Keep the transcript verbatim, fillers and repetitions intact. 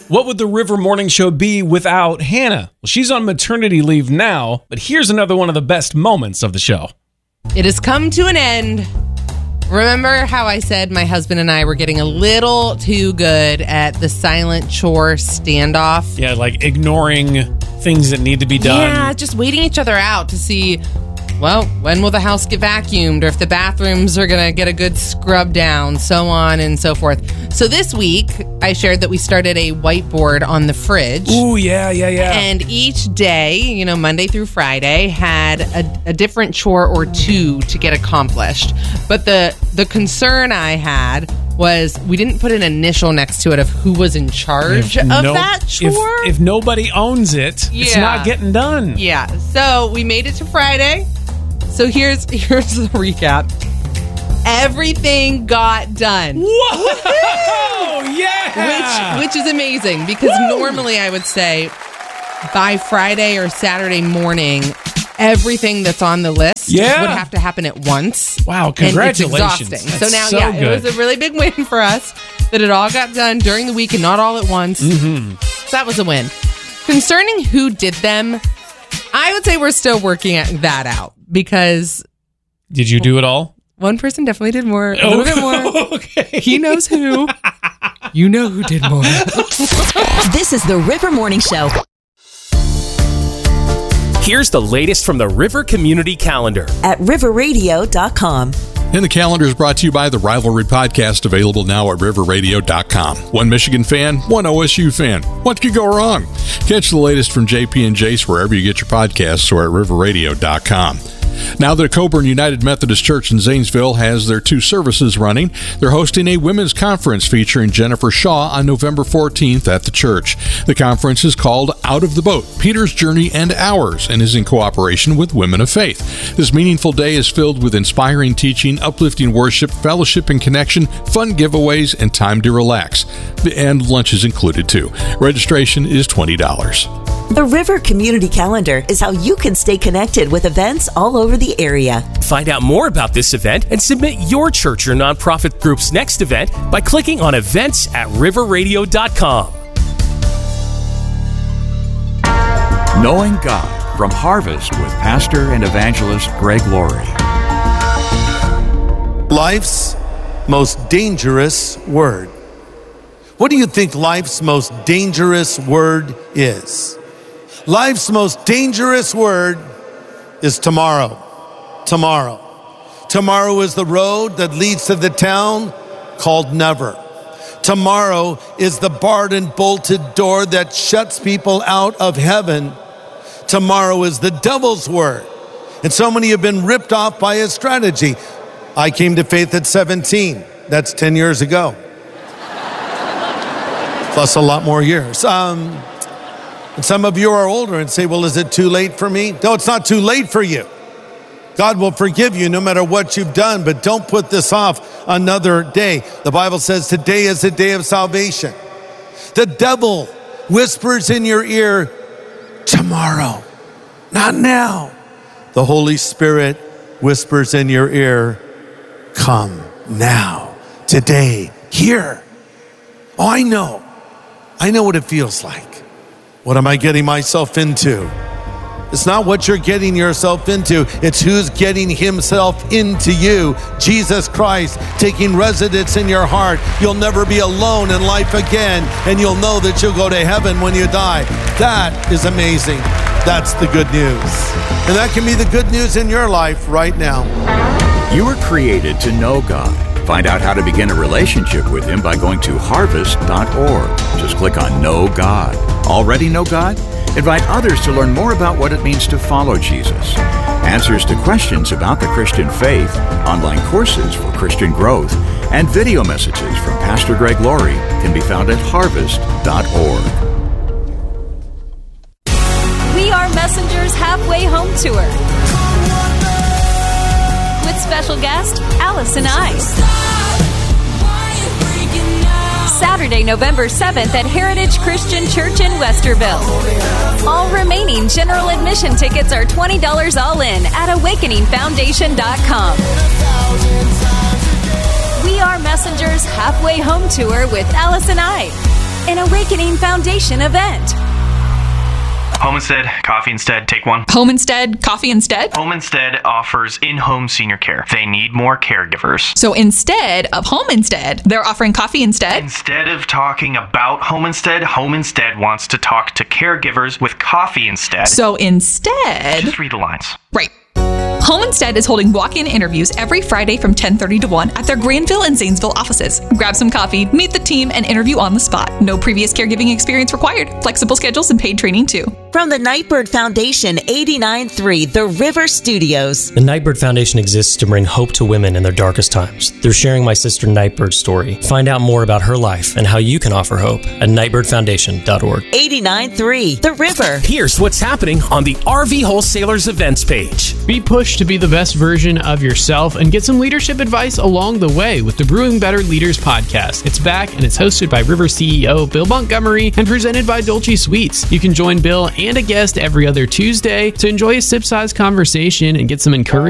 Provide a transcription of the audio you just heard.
What would the River Morning Show be without Hannah? Well, she's on maternity leave now, but here's another one of the best moments of the show. It has come to an end. Remember how I said my husband and I were getting a little too good at the silent chore standoff? Yeah, like ignoring things that need to be done. Yeah, just waiting each other out to see, well, when will the house get vacuumed, or if the bathrooms are going to get a good scrub down, so on and so forth. So this week, I shared that we started a whiteboard on the fridge. Ooh, yeah, yeah, yeah. And each day, you know, Monday through Friday, had a, a different chore or two to get accomplished. But the the concern I had was we didn't put an initial next to it of who was in charge If of no- that chore. If, if nobody owns it, it's Yeah. not getting done. Yeah, so we made it to Friday. So here's here's the recap. Everything got done. Whoa! Yeah! Which which is amazing because Woo! normally I would say by Friday or Saturday morning, everything that's on the list Yeah. would have to happen at once. Wow, And congratulations. it's exhausting. That's so now, so yeah, good. it was a really big win for us that it all got done during the week and not all at once. Mm-hmm. So that was a win. Concerning who did them, I would say we're still working at that out because Did you do it all? one person definitely did more, a little bit more. Okay. He knows who. You know who did more. This is the River Morning Show. Here's the latest from the River Community Calendar At river radio dot com. And the calendar is brought to you by the Rivalry Podcast, available now at river radio dot com. One Michigan fan, one O S U fan. What could go wrong? Catch the latest from J P and Jace wherever you get your podcasts or at river radio dot com. Now that Coburn United Methodist Church in Zanesville has their two services running, they're hosting a women's conference featuring Jennifer Shaw on November fourteenth at the church. The conference is called Out of the Boat, Peter's Journey and Ours, and is in cooperation with Women of Faith. This meaningful day is filled with inspiring teaching, uplifting worship, fellowship and connection, fun giveaways, and time to relax. And lunch is included too. Registration is twenty dollars. The River Community Calendar is how you can stay connected with events all over the area. Find out more about this event and submit your church or nonprofit group's next event by clicking on events at river radio dot com. Knowing God from Harvest with Pastor and Evangelist Greg Laurie. Life's most dangerous word. What do you think life's most dangerous word is? Life's most dangerous word is tomorrow. Tomorrow. Tomorrow is the road that leads to the town called never. Tomorrow is the barred and bolted door that shuts people out of heaven. Tomorrow is the devil's word. And so many have been ripped off by his strategy. I came to faith at seventeen. That's ten years ago. Plus a lot more years. Um... And some of you are older and say, well, is it too late for me? No, it's not too late for you. God will forgive you no matter what you've done, but don't put this off another day. The Bible says today is the day of salvation. The devil whispers in your ear, tomorrow, not now. The Holy Spirit whispers in your ear, come now, today, here. Oh, I know. I know what it feels like. What am I getting myself into? It's not what you're getting yourself into. It's who's getting himself into you. Jesus Christ taking residence in your heart. You'll never be alone in life again, and you'll know that you'll go to heaven when you die. That is amazing. That's the good news. And that can be the good news in your life right now. You were created to know God. Find out how to begin a relationship with Him by going to harvest dot org. Just click on Know God. Already know God? Invite others to learn more about what it means to follow Jesus. Answers to questions about the Christian faith, online courses for Christian growth, and video messages from Pastor Greg Laurie can be found at harvest dot org. We Are Messengers Halfway Home Tour with special guest Allison I. Saturday, November seventh at Heritage Christian Church in Westerville. All remaining general admission tickets are twenty dollars all in at awakening foundation dot com. We Are Messengers Halfway Home Tour with Allison I. an Awakening Foundation event. Home Instead, Coffee Instead, take one. Home Instead, Coffee Instead? Home Instead offers in-home senior care. They need more caregivers. So instead of Home Instead, they're offering Coffee Instead? Instead of talking about Home Instead, Home Instead wants to talk to caregivers with Coffee Instead. So instead... Just read the lines. Right. Home Instead is holding walk-in interviews every Friday from ten thirty to one at their Granville and Zanesville offices. Grab some coffee, meet the team, and interview on the spot. No previous caregiving experience required. Flexible schedules and paid training too. From the Nightbird Foundation, eighty-nine point three The River Studios. The Nightbird Foundation exists to bring hope to women in their darkest times. Through sharing my sister Nightbird's story, find out more about her life and how you can offer hope at nightbird foundation dot org. eighty-nine point three The River. Here's what's happening on the R V Wholesalers events page. Be pushed to be the best version of yourself and get some leadership advice along the way with the Brewing Better Leaders podcast. It's back and it's hosted by River C E O Bill Montgomery and presented by Dolce Sweets. You can join Bill and a guest every other Tuesday to enjoy a sip-sized conversation and get some encouragement